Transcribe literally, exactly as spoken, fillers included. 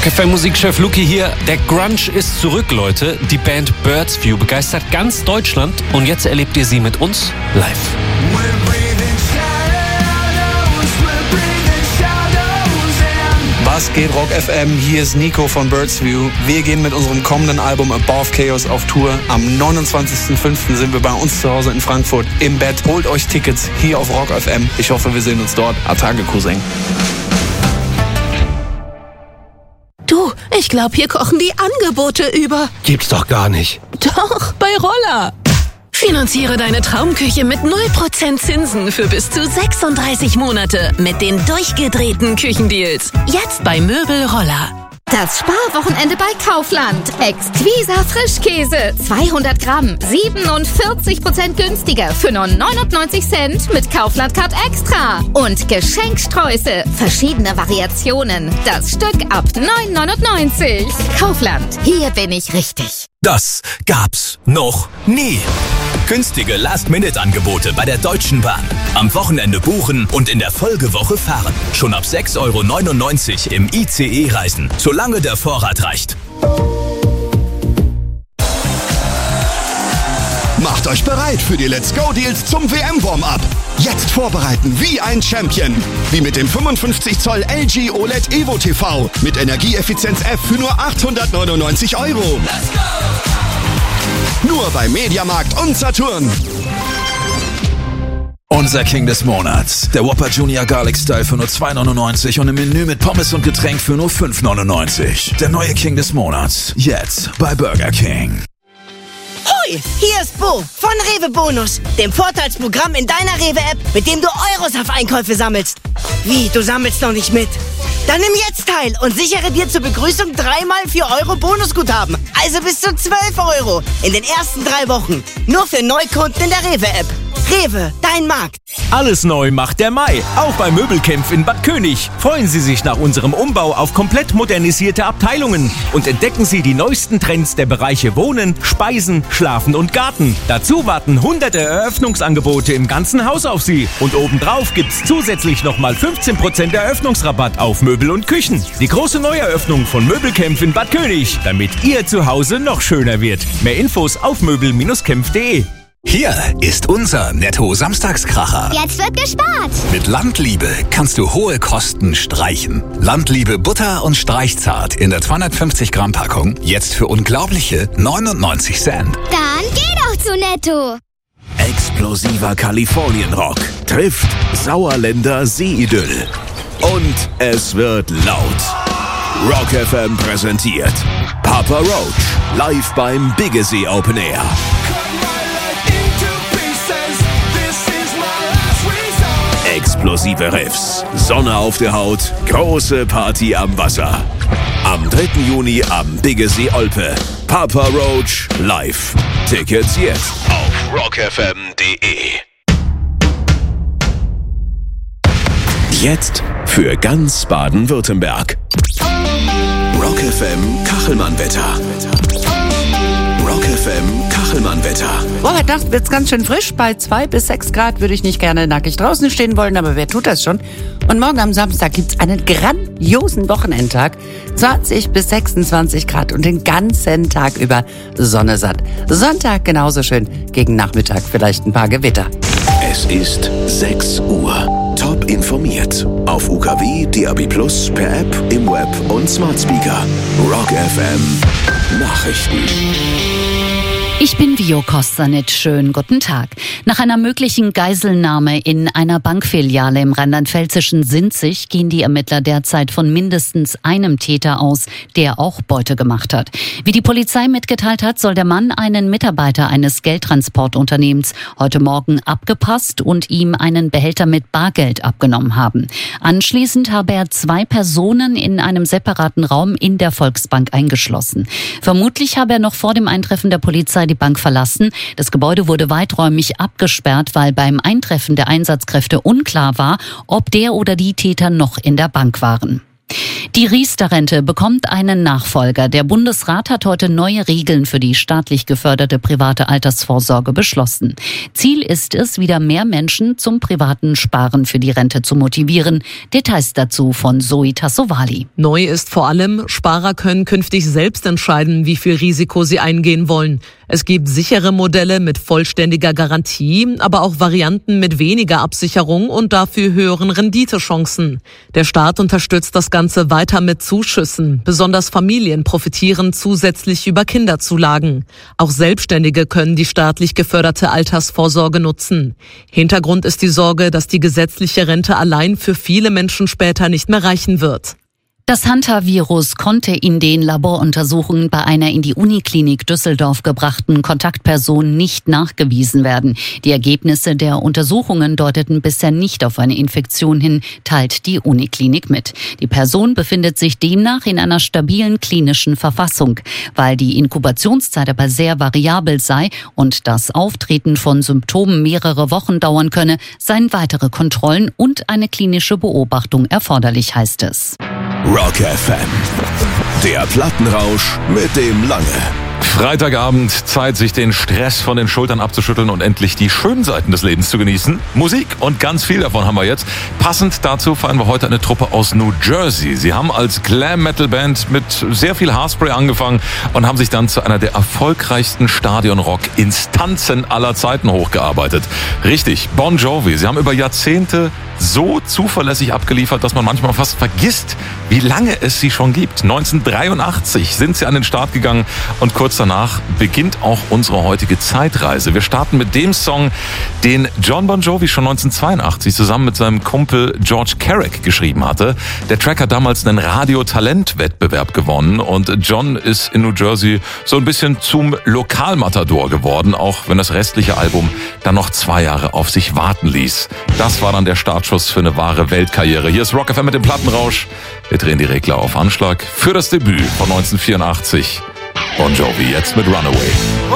Rock F M Musikchef Luki hier. Der Grunge ist zurück, Leute. Die Band Birds View begeistert ganz Deutschland und jetzt erlebt ihr sie mit uns live. Was geht, Rock F M? Hier ist Nico von Birds View. Wir gehen mit unserem kommenden Album Above Chaos auf Tour. Am neunundzwanzigsten fünften sind wir bei uns zu Hause in Frankfurt im Bett. Holt euch Tickets hier auf Rock F M. Ich hoffe, wir sehen uns dort. Atage, Cousin. Du, ich glaube, hier kochen die Angebote über. Gibt's doch gar nicht. Doch, bei Roller. Finanziere deine Traumküche mit null Prozent Zinsen für bis zu sechsunddreißig Monate mit den durchgedrehten Küchendeals. Jetzt bei Möbel Roller. Das Sparwochenende bei Kaufland. Exquisa Frischkäse. zweihundert Gramm. siebenundvierzig Prozent günstiger für nur neunundneunzig Cent mit Kaufland Card Extra. Und Geschenksträuße. Verschiedene Variationen. Das Stück ab neun neunundneunzig. Kaufland. Hier bin ich richtig. Das gab's noch nie. Günstige Last-Minute-Angebote bei der Deutschen Bahn. Am Wochenende buchen und in der Folgewoche fahren. Schon ab sechs Euro neunundneunzig im I C E reisen, solange der Vorrat reicht. Macht euch bereit für die Let's Go Deals zum W M-Warm-Up. Jetzt vorbereiten wie ein Champion. Wie mit dem fünfundfünfzig Zoll L G O L E D Evo T V mit Energieeffizienz F für nur achthundertneunundneunzig Euro. Let's go! Nur bei Mediamarkt und Saturn. Unser King des Monats. Der Whopper Junior Garlic Style für nur zwei neunundneunzig und im Menü mit Pommes und Getränk für nur fünf neunundneunzig. Der neue King des Monats. Jetzt bei Burger King. Hoi, hier ist Bo von Rewe Bonus, dem Vorteilsprogramm in deiner Rewe-App, mit dem du Euros auf Einkäufe sammelst. Wie, du sammelst noch nicht mit? Dann nimm jetzt teil und sichere dir zur Begrüßung dreimal vier Euro Bonusguthaben. Also bis zu zwölf Euro in den ersten drei Wochen. Nur für Neukunden in der Rewe-App. Rewe, dein Markt. Alles neu macht der Mai, auch bei Möbelkämpf in Bad König. Freuen Sie sich nach unserem Umbau auf komplett modernisierte Abteilungen und entdecken Sie die neuesten Trends der Bereiche Wohnen, Speisen, Schlafen und Garten. Dazu warten hunderte Eröffnungsangebote im ganzen Haus auf Sie. Und obendrauf gibt's zusätzlich nochmal fünfzehn Prozent Eröffnungsrabatt auf Möbel und Küchen. Die große Neueröffnung von Möbelkämpf in Bad König, damit Ihr Zuhause noch schöner wird. Mehr Infos auf möbel kämpf punkt de. Hier ist unser Netto-Samstagskracher. Jetzt wird gespart. Mit Landliebe kannst du hohe Kosten streichen. Landliebe Butter und Streichzart in der zweihundertfünfzig Gramm Packung. Jetzt für unglaubliche neunundneunzig Cent. Dann geh doch zu Netto. Explosiver Kalifornienrock trifft Sauerländer Seeidyll. Und es wird laut. Rock F M präsentiert Papa Roach live beim Biggesee Open Air. Explosive Riffs, Sonne auf der Haut, große Party am Wasser. Am dritten Juni am Biggesee Olpe. Papa Roach live. Tickets jetzt auf rock f m punkt de. Jetzt für ganz Baden-Württemberg. Rock F M Kachelmann-Wetter. Rock F M Kachelmann-Wetter. Boah, heute Nacht wird's ganz schön frisch. Bei zwei bis sechs Grad würde ich nicht gerne nackig draußen stehen wollen, aber wer tut das schon? Und morgen am Samstag gibt's einen grandiosen Wochenendtag. zwanzig bis sechsundzwanzig Grad und den ganzen Tag über Sonne satt. Sonntag genauso schön. Gegen Nachmittag vielleicht ein paar Gewitter. Es ist sechs Uhr. Top informiert. Auf U K W, D A B plus, per App, im Web und Smart Speaker. Rock F M Nachrichten. Ich bin Vio Kostanic. Schönen guten Tag. Nach einer möglichen Geiselnahme in einer Bankfiliale im rheinland-pfälzischen Sinzig gehen die Ermittler derzeit von mindestens einem Täter aus, der auch Beute gemacht hat. Wie die Polizei mitgeteilt hat, soll der Mann einen Mitarbeiter eines Geldtransportunternehmens heute Morgen abgepasst und ihm einen Behälter mit Bargeld abgenommen haben. Anschließend habe er zwei Personen in einem separaten Raum in der Volksbank eingeschlossen. Vermutlich habe er noch vor dem Eintreffen der Polizei die Bank verlassen. Das Gebäude wurde weiträumig abgesperrt, weil beim Eintreffen der Einsatzkräfte unklar war, ob der oder die Täter noch in der Bank waren. Die Riester-Rente bekommt einen Nachfolger. Der Bundesrat hat heute neue Regeln für die staatlich geförderte private Altersvorsorge beschlossen. Ziel ist es, wieder mehr Menschen zum privaten Sparen für die Rente zu motivieren. Details dazu von Zoe Tassovali. Neu ist vor allem, Sparer können künftig selbst entscheiden, wie viel Risiko sie eingehen wollen. Es gibt sichere Modelle mit vollständiger Garantie, aber auch Varianten mit weniger Absicherung und dafür höheren Renditechancen. Der Staat unterstützt das Ganze weiter mit Zuschüssen. Besonders Familien profitieren zusätzlich über Kinderzulagen. Auch Selbstständige können die staatlich geförderte Altersvorsorge nutzen. Hintergrund ist die Sorge, dass die gesetzliche Rente allein für viele Menschen später nicht mehr reichen wird. Das Hunter-Virus konnte in den Laboruntersuchungen bei einer in die Uniklinik Düsseldorf gebrachten Kontaktperson nicht nachgewiesen werden. Die Ergebnisse der Untersuchungen deuteten bisher nicht auf eine Infektion hin, teilt die Uniklinik mit. Die Person befindet sich demnach in einer stabilen klinischen Verfassung. Weil die Inkubationszeit aber sehr variabel sei und das Auftreten von Symptomen mehrere Wochen dauern könne, seien weitere Kontrollen und eine klinische Beobachtung erforderlich, heißt es. Rock F M. Der Plattenrausch mit dem Lange. Freitagabend, Zeit, sich den Stress von den Schultern abzuschütteln und endlich die schönen Seiten des Lebens zu genießen. Musik und ganz viel davon haben wir jetzt. Passend dazu feiern wir heute eine Truppe aus New Jersey. Sie haben als Glam-Metal-Band mit sehr viel Haarspray angefangen und haben sich dann zu einer der erfolgreichsten Stadion-Rock-Instanzen aller Zeiten hochgearbeitet. Richtig, Bon Jovi. Sie haben über Jahrzehnte so zuverlässig abgeliefert, dass man manchmal fast vergisst, wie lange es sie schon gibt. neunzehnhundertdreiundachtzig sind sie an den Start gegangen und kurz danach beginnt auch unsere heutige Zeitreise. Wir starten mit dem Song, den John Bon Jovi schon neunzehnhundertzweiundachtzig zusammen mit seinem Kumpel George Carrick geschrieben hatte. Der Track hat damals einen Radio-Talent-Wettbewerb gewonnen und John ist in New Jersey so ein bisschen zum Lokalmatador geworden, auch wenn das restliche Album dann noch zwei Jahre auf sich warten ließ. Das war dann der Startschuss für eine wahre Weltkarriere. Hier ist Rock F M mit dem Plattenrausch. Wir drehen die Regler auf Anschlag für das Debüt von neunzehnhundertvierundachtzig. Bon Jovi jetzt mit Runaway.